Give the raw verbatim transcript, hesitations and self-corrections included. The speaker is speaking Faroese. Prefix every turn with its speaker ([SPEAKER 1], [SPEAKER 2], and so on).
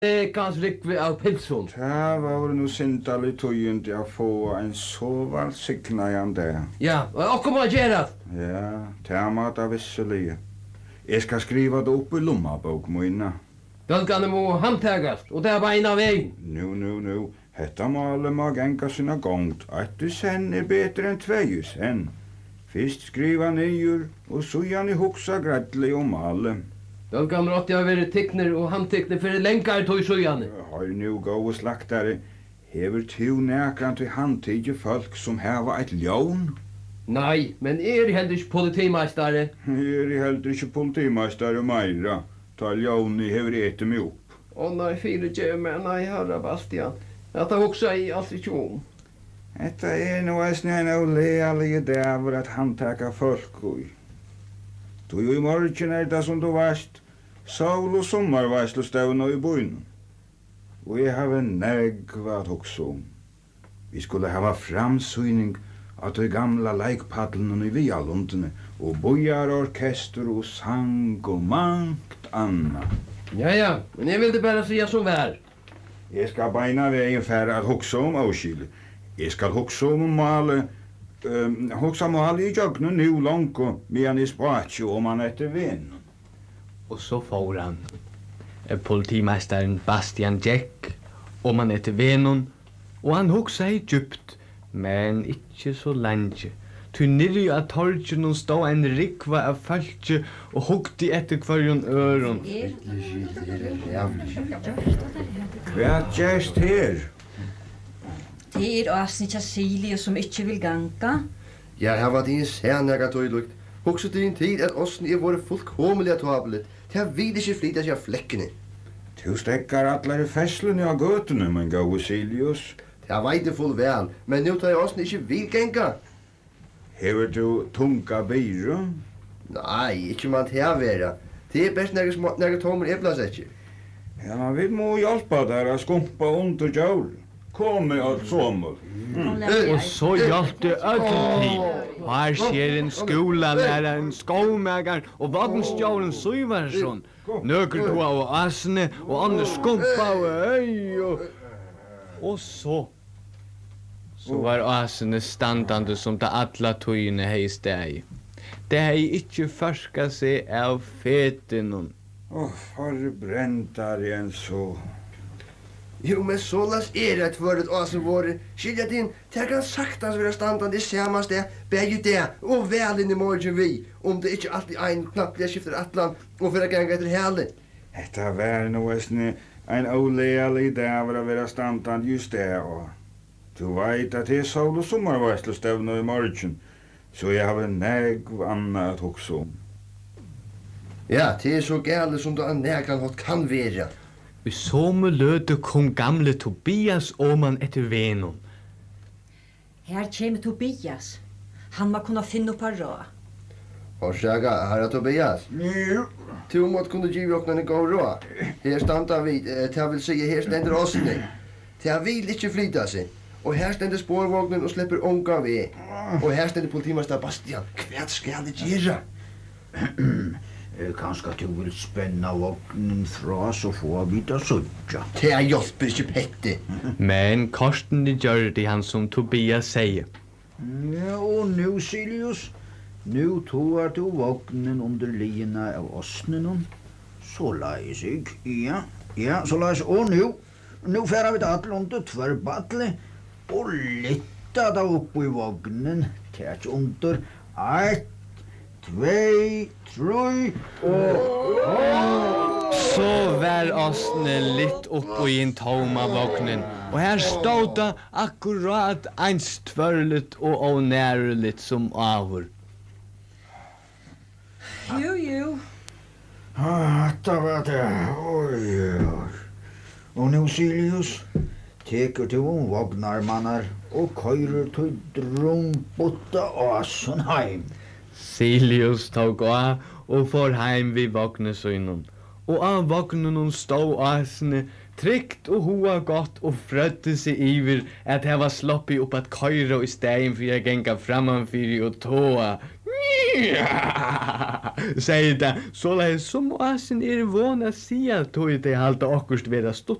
[SPEAKER 1] Kanskje rikvi av pilsson.
[SPEAKER 2] Det var nu sindalig tøyend jeg få en så valsikna igjen det.
[SPEAKER 1] Ja, og kom og gjøre.
[SPEAKER 2] Ja, det må det visselig. Jeg skal skriva det opp i lommabok, moina.
[SPEAKER 1] Bølgane må handtagast, og det er beina vei.
[SPEAKER 2] Nu, nu, nu. Hetta malet må genga sina gongt. At du sen er betre enn tvei sen. Fyrst skriva nyur, og så gjerne hoksa gradlig om malet.
[SPEAKER 1] Bølgan rått jeg være tikner og handtikner for lenkar tog søgjane.
[SPEAKER 2] Har nu gåa slaktare. Hever tu nekran til handtikje folk som heva eit ljón?
[SPEAKER 1] Nei, men er heller ikke politimeistare.
[SPEAKER 2] Er heller ikke politimeistare meira. Ta ljóni hever ete meg opp.
[SPEAKER 1] Å nei, fire gjør meg, nei, herra Bastian. Dette hoksa i alt ikke om.
[SPEAKER 2] Etta er nu eisne en olealige dæver at handtaka folk ui. Du i morgen er det som du varst, sol- og sommarvaislustevna i byen. Og jeg har en negva at hoksa om. Vi skulle hava framsyning av de gamla leikpadlene i Vialundene, og bojarorkester og sang og mangt anna.
[SPEAKER 1] Ja, ja, men jeg ville bare sige som vær.
[SPEAKER 2] Jeg skal beina veien færre at hoksa om avskile. Jeg skal hoksa om male, um, hoksa male i jøgnu nu langt, medan i spatje om han etter vinn.
[SPEAKER 3] Og så får han politimesteren Bastian Jack om han etter vennen, og han hoksa i djupt, men ikke så lenge. Tu nirri av torgen og stå en rikva av falskje og hukti etter kvarjon øron.
[SPEAKER 2] Hva gjerst her?
[SPEAKER 4] Det er avsnitt av Silje som ikke vil ganga.
[SPEAKER 5] Ja, her var din særnega tøylukt. Hoksa din tid at ossen er våre fullkomlige tabelet. Det vil ikke flytta seg av flekkene.
[SPEAKER 2] Du stekkar allar i fesslene av gøtene, men gau Silius.
[SPEAKER 5] Det veit det full vel, men nu tar jeg ossen ikke vil ganga.
[SPEAKER 2] Hever du tunga byrå?
[SPEAKER 5] Nei, ikke man til vera. Det er best når jeg tommer eblasekker.
[SPEAKER 2] Ja, vi må hjelpa der å skumpa under djål. Kom med alt sommer.
[SPEAKER 3] Mm. Og så hjalp det öll tid. Her skjer en skolalæreren, skålmægaren og vadenstjålen Syvarsson. Nøker to av asene og andre skumpa av øy og... Og så... Så var asene standande som da alla tøyene hei steg. Det hei ikkje farska seg av fetinon.
[SPEAKER 2] Åh, forbrendar igjen så.
[SPEAKER 5] Jo, men sålas er det tvøret asen våre. Skilja din, det kan saktans være standande i samme sted, begge det, og vel inn i morgen vi, om det ikke alltid ein knapp jeg skifter atlan, og for å ganga etter hele.
[SPEAKER 2] Etta vær noesne ein olealig dæver å være standande just det, og du veit at det er sol- og sommarvaislustevna i morgen, så jeg har en negv anna at hoksa om.
[SPEAKER 5] Ja, det er så gale som du an negran hot kan vera.
[SPEAKER 3] I somme løte kom gamle Tobias Åman etter venon.
[SPEAKER 4] Her kommer Tobias. Han må kunne finne på råd.
[SPEAKER 5] Orsaka, herra Tobias.
[SPEAKER 2] Jo.
[SPEAKER 5] Du måtte kunne give oss en god råd. Her standa vi, det vil si, her stender ossene. Det vil ikke flytta seg. Og her stender spårvognen og slipper unga vi. Og her stender politimester Bastian. Hva skal det gjøre?
[SPEAKER 6] Kanskje du vil spenna vognen fra så få vita sudja.
[SPEAKER 5] Det er hjelper ikke Petter.
[SPEAKER 3] Men Karsten gjør det han som Tobias sier.
[SPEAKER 6] Ja, og nu, Silius, nu tog du vognen under lina av åsnen. Så leis jeg, ja, ja, så leis, og nu, nu færa vi til under tverrbattle, og lytta da opp i vognen, tæt under, ett, tvei, troi, og...
[SPEAKER 3] Så vær åsne litt oppå i en toma vognen, og her stod det akkurat einstførligt og onærligt som avur.
[SPEAKER 4] Jo, jo.
[SPEAKER 6] Ah, det var det, oi, oi. Og nu, Silius, teker du om vognarmannar og køyrer til drumbutta åsen heim.
[SPEAKER 3] Silius tog av og får heim vid vognesøynen. Og av vognen stod asene trygt og hoa godt og frødde seg iver at jeg var sloppig opp at køyre i stegen for jeg genga frammanfyrir og tåa. Ja, säger det. Så lär som asen är vana att säga tog det halta akkurst vera